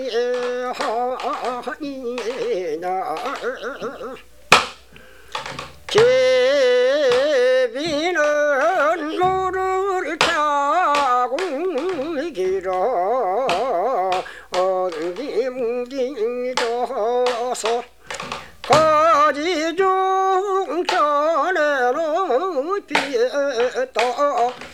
하이나 제비는 물을 타고 길어 옮기뭉기져서 거지 중천에 높이 떠